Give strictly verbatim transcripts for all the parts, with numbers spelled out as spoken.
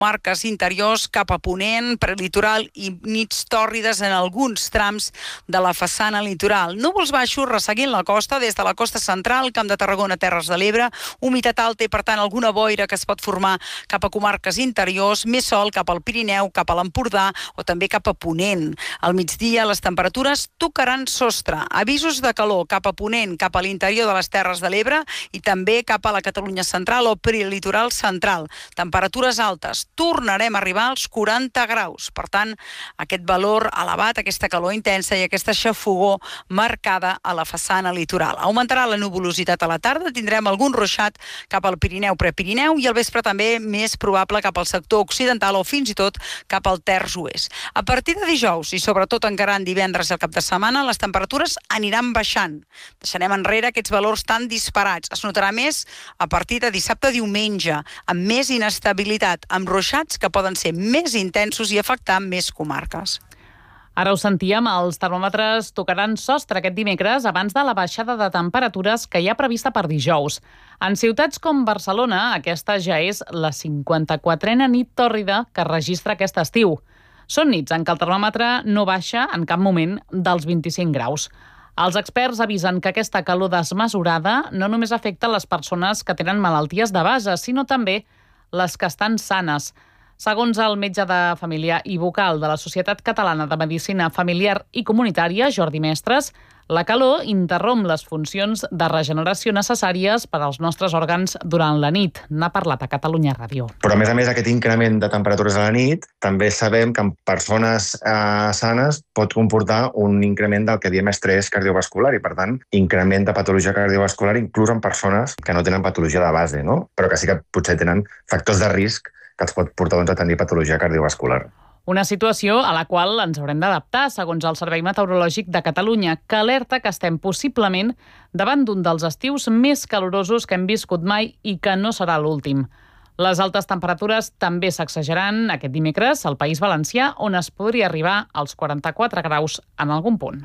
comarques interiors cap a ponent, prelitoral i nits tòrrides en alguns trams de la façana litoral. Núvols baixos resseguint la costa, des de la costa central, Camp de Tarragona, Terres de l'Ebre, humitat alta i, per tant, alguna boira que es pot formar cap a comarques interiors, més sol cap al Pirineu, cap a l'Empordà o també cap a ponent. Al migdia les temperatures tocaran sostre. Avisos de calor cap a ponent, cap a l'interior de les Terres de l'Ebre i també cap a la Catalunya central o prelitoral central. Temperatures altes. Tornarem a arribar als quaranta graus. Per tant, aquest valor elevat, aquesta calor intensa i aquesta xafogor marcada a la façana litoral. Augmentarà la nuvolositat a la tarda, tindrem algun ruixat cap al Pirineu, Prepirineu i al vespre també més probable cap al sector occidental o fins i tot cap al terç oest. A partir de dijous i sobretot encarant divendres i el cap de setmana, les temperatures aniran baixant. Deixarem enrere aquests valors tan disparats. Es notarà més a partir de dissabte-diumenge, amb més inestabilitat, amb ruixats que poden ser més intensos i afectar més comarques. Ara ho sentíem, els termòmetres tocaran sostre aquest dimecres abans de la baixada de temperatures que hi ha prevista per dijous. En ciutats com Barcelona, aquesta ja és la cinquanta-quatrena nit tòrrida que registra aquest estiu. Són nits en què el termòmetre no baixa en cap moment dels vint-i-cinc graus. Els experts avisen que aquesta calor desmesurada no només afecta les persones que tenen malalties de base, sinó també les que estan sanes. Segons el metge de família i vocal de la Societat Catalana de Medicina Familiar i Comunitària, Jordi Mestres, la calor interromp les funcions de regeneració necessàries per als nostres òrgans durant la nit. N'ha parlat a Catalunya Ràdio. Però, a més a més, aquest increment de temperatures a la nit també sabem que en persones eh, sanes pot comportar un increment del que diem estrès cardiovascular i, per tant, increment de patologia cardiovascular inclús en persones que no tenen patologia de base, no? Però que sí que potser tenen factors de risc que els pot portar doncs, a tenir patologia cardiovascular. Una situació a la qual ens haurem d'adaptar, segons el Servei Meteorològic de Catalunya, que alerta que estem possiblement davant d'un dels estius més calorosos que hem viscut mai i que no serà l'últim. Les altes temperatures també sacsejaran aquest dimecres al País Valencià, on es podria arribar als quaranta-quatre graus en algun punt.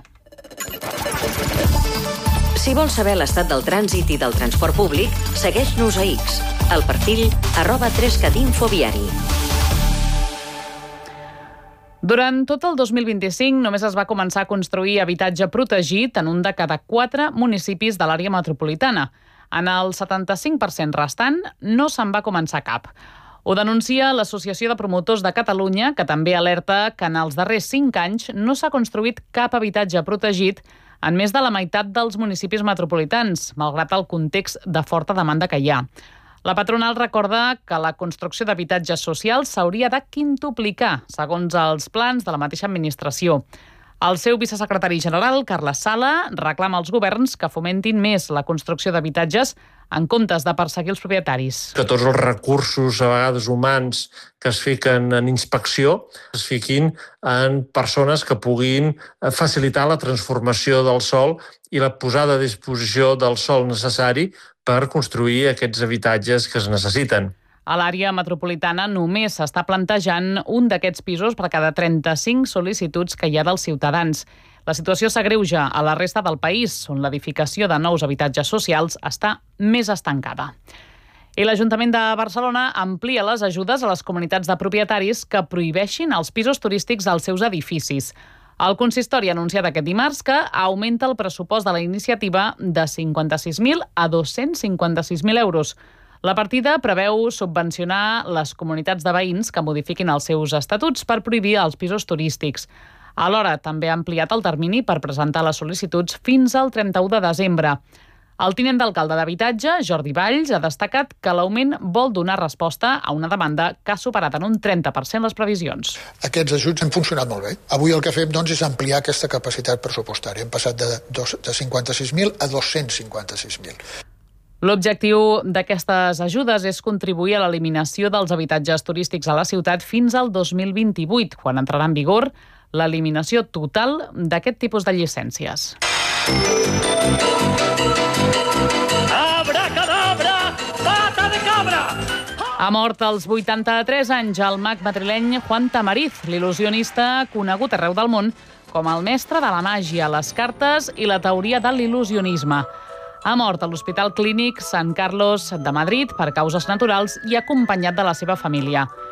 Si vols saber l'estat del trànsit i del transport públic, segueix-nos a X, al perfil arroba trescat infoviari. Durant tot el dos mil vint-i-cinc només es va començar a construir habitatge protegit en un de cada quatre municipis de l'àrea metropolitana. En el setanta-cinc per cent restant no se'n va començar cap. Ho denuncia l'Associació de Promotors de Catalunya, que també alerta que en els darrers cinc anys no s'ha construït cap habitatge protegit en més de la meitat dels municipis metropolitans, malgrat el context de forta demanda que hi ha. La patronal recorda que la construcció d'habitatges socials s'hauria de quintuplicar, segons els plans de la mateixa administració. El seu vicesecretari general, Carles Sala, reclama als governs que fomentin més la construcció d'habitatges en comptes de perseguir els propietaris. Que tots els recursos, a vegades humans, que es fiquen en inspecció, es fiquin en persones que puguin facilitar la transformació del sòl i la posada a disposició del sòl necessari per construir aquests habitatges que es necessiten. A l'àrea metropolitana només s'està plantejant un d'aquests pisos per cada trenta-cinc sol·licituds que hi ha dels ciutadans. La situació s'agreuja a la resta del país, on l'edificació de nous habitatges socials està més estancada. I l'Ajuntament de Barcelona amplia les ajudes a les comunitats de propietaris que prohibeixin els pisos turístics als seus edificis. El consistori ha anunciat aquest dimarts que augmenta el pressupost de la iniciativa de cinquanta-sis mil a dos-cents cinquanta-sis mil euros. La partida preveu subvencionar les comunitats de veïns que modifiquin els seus estatuts per prohibir els pisos turístics. Alhora, també ha ampliat el termini per presentar les sol·licituds fins al trenta-u de desembre. El tinent d'alcalde d'Habitatge, Jordi Valls, ha destacat que l'augment vol donar resposta a una demanda que ha superat en un trenta per cent les previsions. Aquests ajuts han funcionat molt bé. Avui el que fem doncs, és ampliar aquesta capacitat pressupostària. Hem passat de, de cinquanta-sis mil a dos-cents cinquanta-sis mil. L'objectiu d'aquestes ajudes és contribuir a l'eliminació dels habitatges turístics a la ciutat fins al dos mil vint-i-vuit, quan entrarà en vigor l'eliminació total d'aquest tipus de llicències. Abracadabra, pata de cabra! Ha mort als vuitanta-tres anys el mag madrileny Juan Tamariz, l'il·lusionista conegut arreu del món com el mestre de la màgia, les cartes i la teoria de l'il·lusionisme. Ha mort a l'Hospital Clínic Sant Carlos de Madrid per causes naturals i acompanyat de la seva família.